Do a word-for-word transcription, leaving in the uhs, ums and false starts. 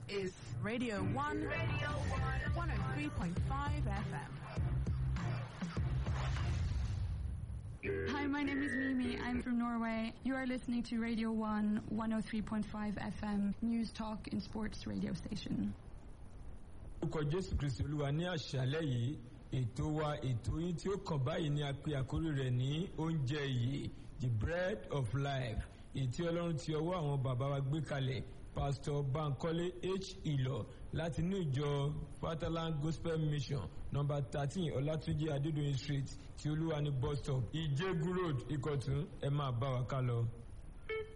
is Radio one, Radio one, one oh three point five F M. Hi, my name is Mimi. I'm from Norway. You are listening to Radio one, one oh three point five F M, News Talk and Sports radio station. Orúkọ Jésù Kristi Olúwa ní àṣálẹ́ yìí, ètò wa ètò yín tí ó kàn báyìí ni a pè àkórí rẹ̀ ní oúnjẹ ìyè, the bread of life. Ètí Ọlọ́run ti ọwọ́ àwọn bàbá wa gbé kalẹ̀, Pastor Bankole H. Ilo láti inú ìjọ Fatherland Gospel Mission number thirteen Ọlátúnjí Adédoyin Street tí Olúwa ní bus stop Ìjẹ̀bú Road Ìkọ̀tún. Ẹ máa bá wa ká lọ.